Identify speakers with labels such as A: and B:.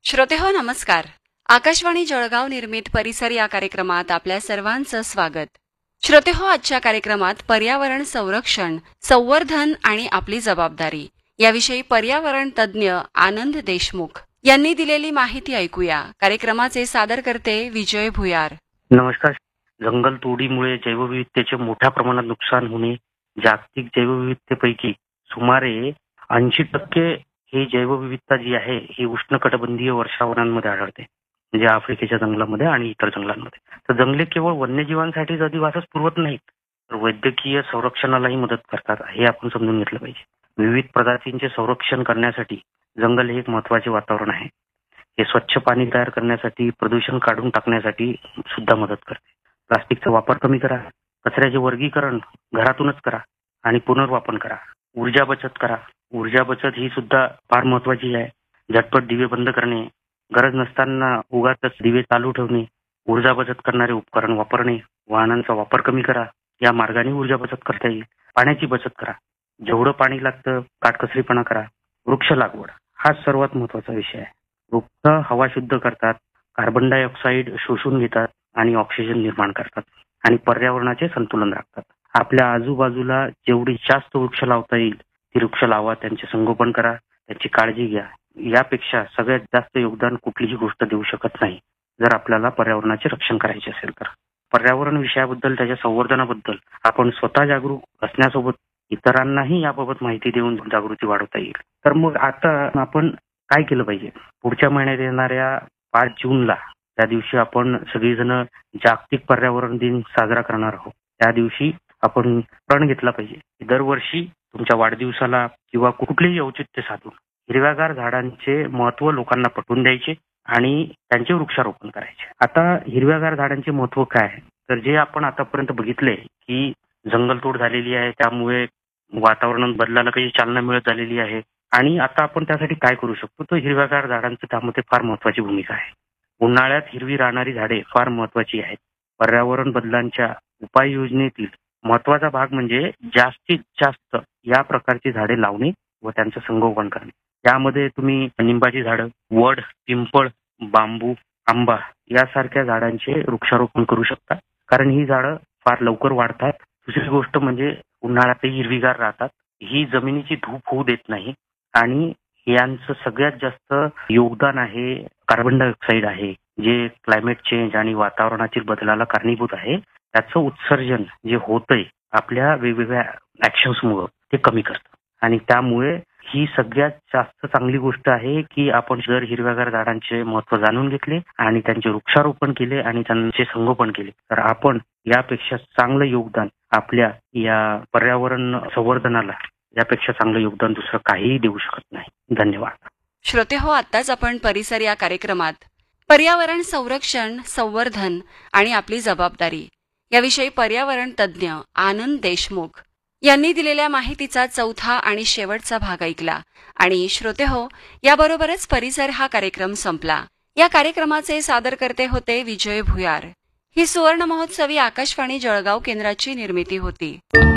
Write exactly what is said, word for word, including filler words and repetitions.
A: श्रोतेहो नमस्कार. आकाशवाणी जळगाव निर्मित परिसर या कार्यक्रमात आपल्या सर्वांचं स्वागत. श्रोतेहो, आजच्या कार्यक्रमात पर्यावरण संरक्षण, संवर्धन आणि आपली जबाबदारी याविषयी पर्यावरण तज्ज्ञ आनंद देशमुख यांनी दिलेली माहिती ऐकूया. कार्यक्रमाचे सादरकर्ते विजय भुयार.
B: नमस्कार. जंगलतोडीमुळे जैवविविधतेचे मोठ्या प्रमाणात नुकसान होणे. जागतिक जैवविविधतेपैकी सुमारे ऐंशी टक्के ही जैवविविधता जी आहे ही उष्णकटिबंधीय वर्षावनांमध्ये आढळते, म्हणजे आफ्रिकेच्या जंगलामध्ये आणि इतर जंगलांमध्ये. तर जंगले केवळ वन्यजीवांसाठीच अधिवासच पुरवत नाहीत, तर वैद्यकीय संरक्षणालाही मदत करतात, हे आपण समजून घेतलं पाहिजे. विविध प्रजातींचे संरक्षण करण्यासाठी जंगल हे एक महत्वाचे वातावरण आहे. हे स्वच्छ पाणी तयार करण्यासाठी, प्रदूषण काढून टाकण्यासाठी सुद्धा मदत करते. प्लास्टिकचा वापर कमी करा, कचऱ्याचे वर्गीकरण घरातूनच करा आणि पुनर्वापर करा. ऊर्जा बचत करा. ऊर्जा बचत ही सुद्धा फार महत्वाची आहे. झटपट दिवे बंद करणे, गरज नसताना उगाच दिवे चालू ठेवणे, ऊर्जा बचत करणारे उपकरण वापरणे, वाहनांचा वापर कमी करा. या मार्गाने ऊर्जा बचत करता येईल. पाण्याची बचत करा. जेवढं पाणी लागतं काटकसरीपणा करा. वृक्ष लागवड हा सर्वात महत्वाचा विषय आहे. वृक्ष हवा शुद्ध करतात, कार्बन डायऑक्साईड शोषून घेतात आणि ऑक्सिजन निर्माण करतात आणि पर्यावरणाचे संतुलन राखतात. आपल्या आजूबाजूला जेवढी जास्त वृक्ष लावता येईल ती वृक्ष लावा, त्यांचे संगोपन करा, त्यांची काळजी घ्या. यापेक्षा सगळ्यात जास्त योगदान कुठलीही गोष्ट देऊ शकत नाही जर आपल्याला पर्यावरणाचे रक्षण करायचे असेल तर. पर्यावरण विषयाबद्दल, त्याच्या संवर्धनाबद्दल आपण स्वतः जागरूक असण्यासोबत इतरांनाही याबाबत माहिती देऊन जागृती वाढवता येईल. तर मग आता आपण काय केलं पाहिजे? पुढच्या महिन्यात येणाऱ्या पाच जूनला त्या दिवशी आपण सगळेजण जागतिक पर्यावरण दिन साजरा करणार आहोत. त्या दिवशी आपण प्रण घेतला पाहिजे. दरवर्षी तुमच्या वाढदिवसाला किंवा कुठलेही औचित्य साधून हिरव्यागार झाडांचे महत्व लोकांना पटवून द्यायचे आणि त्यांचे वृक्षारोपण करायचे. आता हिरव्यागार झाडांचे महत्व काय आहे? तर जे आपण आतापर्यंत बघितले की जंगलतोड झालेली आहे, त्यामुळे वातावरण बदलाला काही चालना मिळत झालेली आहे आणि आता आपण त्यासाठी काय करू शकतो? तर हिरव्यागार झाडांचं त्यामध्ये फार महत्वाची भूमिका आहे. उन्हाळ्यात हिरवी राहणारी झाडे फार महत्वाची आहेत. पर्यावरण बदलांच्या उपाययोजनेतील महत्वाचा भाग म्हणजे जास्तीत जास्त या प्रकारची झाडे लावणे व त्यांचं संगोपन करणे. यामध्ये तुम्ही निंबाची झाडं, वड, पिंपळ, बांबू, आंबा यासारख्या झाडांचे वृक्षारोपण करू शकता, कारण ही झाडं फार लवकर वाढतात. दुसरी गोष्ट म्हणजे उन्हाळ्यातही हिरवीगार राहतात. ही जमिनीची धूप होऊ देत नाही आणि यांचं सगळ्यात जास्त योगदान आहे कार्बन डायऑक्साईड आहे, जे क्लायमेट चेंज आणि वातावरणातील बदलाला कारणीभूत आहे. त्याचं उत्सर्जन जे होतंय आपल्या वेगवेगळ्या ऍक्शन्समुळे ते कमी करतं आणि त्यामुळे ही सगळ्यात जास्त चांगली गोष्ट आहे की आपण जर हिरव्यागार झाडांचे महत्व जाणून घेतले आणि त्यांचे वृक्षारोपण केले आणि त्यांचे संगोपन केले तर आपण यापेक्षा चांगलं योगदान आपल्या या पर्यावरण संवर्धनाला यापेक्षा चांगलं योगदान दुसरं काहीही देऊ शकत नाही. धन्यवाद.
A: श्रोतेहो, आताच आपण परिसर या कार्यक्रमात पर्यावरण संरक्षण, संवर्धन आणि आपली जबाबदारी याविषयी पर्यावरण तज्ज्ञ आनंद देशमुख यांनी दिलेल्या माहितीचा चौथा आणि शेवटचा भाग ऐकला. आणि श्रोतेहो, याबरोबरच परिसर हा कार्यक्रम संपला. या कार्यक्रमाचे सादरकर्ते होते विजय भुयार. ही सुवर्ण महोत्सवी आकाशवाणी जळगाव केंद्राची निर्मिती होती.